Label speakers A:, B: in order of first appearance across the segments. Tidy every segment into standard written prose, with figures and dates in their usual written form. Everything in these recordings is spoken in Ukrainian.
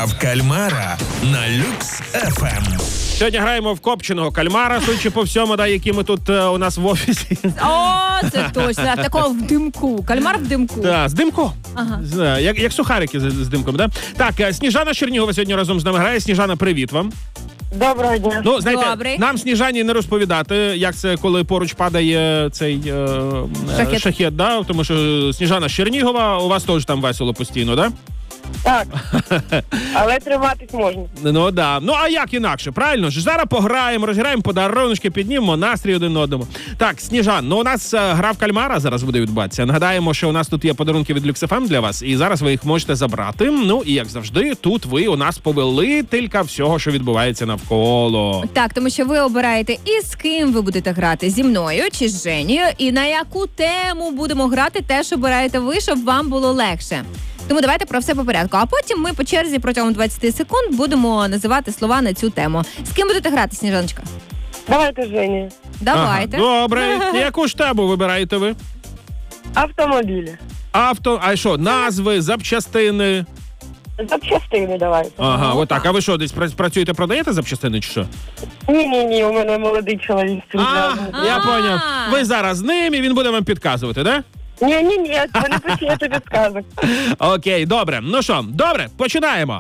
A: Грав кальмара на Люкс ФМ.
B: Сьогодні граємо в копченого кальмара, судячи по всьому, які ми тут у нас в офісі.
C: О, це точно. Такого в димку. Кальмар в димку.
B: Так, з димком.
C: Ага.
B: Як сухарики з димком, да? Так, Сніжана Чернігова сьогодні разом з нами грає. Сніжана, привіт вам.
D: Доброго дня.
B: Ну, знаєте,
C: Добрий.
B: нам Сніжані не розповідати, як це, коли поруч падає цей шахет, да? Тому що Сніжана з Чернігова, у вас теж там весело постійно, да?
D: Так, але триматись можна.
B: Ну, да. Ну, а як інакше, правильно ж? Зараз пограємо, розіграємо подарунки, піднімемо настрій один одному. Так, Сніжан, у нас гра в кальмара зараз буде відбуватися. Нагадаємо, що у нас тут є подарунки від Люкс ФМ для вас, і зараз ви їх можете забрати. Ну, і як завжди, тут ви у нас повелителька всього, що відбувається навколо.
C: Так, тому що ви обираєте, і з ким ви будете грати, зі мною чи з Женєю, і на яку тему будемо грати, теж обираєте ви, щоб вам було легше. Тому давайте про все по порядку. А потім ми по черзі протягом 20 секунд будемо називати слова на цю тему. З ким будете грати, Сніжаночка?
D: Давайте, Жені.
C: Давайте.
B: Ага, добре. Яку ж тему вибираєте ви?
D: Автомобілі.
B: А що, назви, запчастини?
D: Запчастини давайте.
B: Ага, отак. А ви що, десь працюєте, продаєте запчастини чи що?
D: Ні, у мене молодий чоловік з цим зв'язаний.
B: Я поняв. Ви зараз з ним, і він буде вам підказувати, да?
D: Ні, ви не почуєте підказок.
B: Окей, добре. Ну що, добре, починаємо.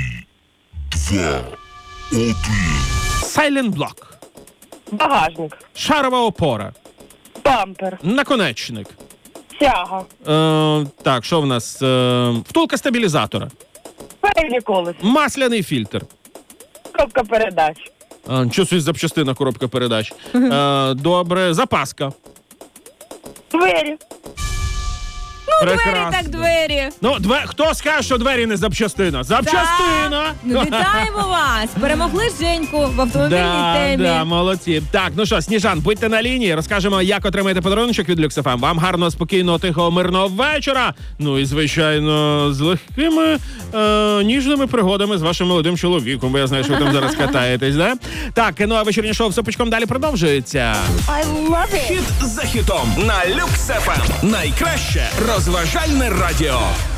A: 3, 2, 1.
B: Silent block.
D: Багажник.
B: Шарова опора.
D: Бампер.
B: Наконечник.
D: Тяга.
B: Так, що в нас? Втулка стабілізатора.
D: Переднє колесо.
B: Масляний фільтр.
D: Коробка передач.
B: Що це запчастина, коробка передач? Добре, запаска.
D: Двері.
C: Двері так двері.
B: Ну, хто скаже, що двері не запчастина? Запчастина!
C: Ну, вітаємо вас! Перемогли Женьку в автомобільній темі.
B: Да, молодці. Так, ну що, Сніжан, будьте на лінії, розкажемо, як отримаєте подарунок від Люкс ФМ. Вам гарного, спокійного, тихого, мирного вечора. Ну і, звичайно, з легкими, ніжними пригодами з вашим молодим чоловіком, бо я знаю, що ви там зараз катаєтесь, да? Так, ну а вечірнє шоу «Все пучком» далі продовжується.
C: I love it!
A: Хіт за хітом на Люкс ФМ. Найкраще розважальне радіо.